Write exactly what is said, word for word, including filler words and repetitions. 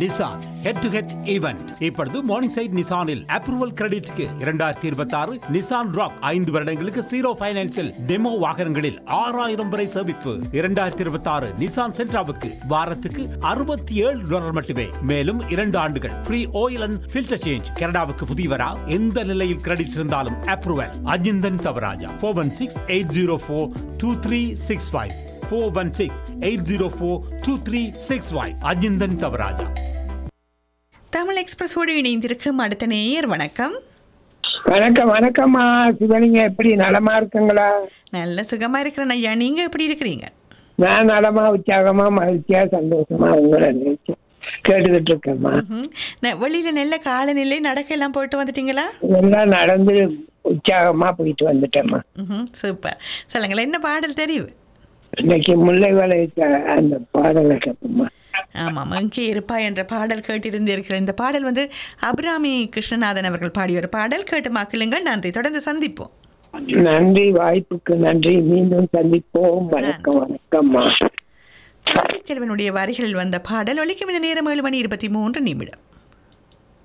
Nissan head to head event இப்பொழுது morning side நிசானில் approval கிரெடிட்க்கு இரண்டாயிரத்தி இருபத்தி ஆறு நிசான் ராக் ஐந்து வருடங்களுக்கு ஜீரோ பைனான்சில் டெமோ வாகனங்களில் ஆறாயிரம் வரை சேமிப்பு. இரண்டாயிரத்தி இருபத்தி ஆறு நிசான் சென்ட்ராவுக்கு வாரத்துக்கு அறுபத்தி ஏழு டாலர் மட்டுமே. மேலும் இரண்டு ஆண்டுகள் free oil and filter change. கனடாவுக்கு புதியவரா எந்த நிலையில் கிரெடிட் இருந்தாலும் approval. Ajinthan Thavaraja four one six eight zero four two three six five four one six eight zero four two three six five. Ajinthan Thavaraja. Tamil எக்ஸ்பிரஸோடு இணைந்திருக்கும் அடுத்த நேயர் வணக்கம். வணக்கம். வணக்கம்மா சிவனிங்க, எப்படி நலமா இருக்குங்களா? நல்ல சுகமா இருக்கிறேன் ஐயா, நீங்க எப்படி இருக்கிறீங்க? நான் நலமா உற்சாகமா மகிழ்ச்சியா சந்தோஷமா உங்களை நினைச்சு கேட்டுக்கிட்டு இருக்கேம்மா. வெளியில நல்ல காலநிலை நடக்க எல்லாம் போயிட்டு வந்துட்டீங்களா? எல்லாம் நடந்து உற்சாகமா போயிட்டு வந்துட்டேம்மா. சூப்பர். சொல்லுங்களேன், என்ன பாடல் தெரிவு? இன்னைக்கு முல்லை வலை அந்த பாடலை கேட்போம்மா. ஆமாம், இங்கே இருப்பா என்ற பாடல் கேட்டிருந்திருக்கிற இந்த பாடல் வந்து அபிராமி கிருஷ்ணநாதன் அவர்கள் பாடிய ஒரு பாடல். கேட்டு மக்களுங்கள். நன்றி, தொடர்ந்து சந்திப்போம். நன்றி, வாய்ப்புக்கு நன்றி. மீண்டும் சந்திப்போம். வணக்கம். வணக்கம்மா. செல்வனுடைய வரிகளில் வந்த பாடல் ஒலிக்கும் இந்த நேரம் ஏழு மணி இருபத்தி மூன்று நிமிடம்.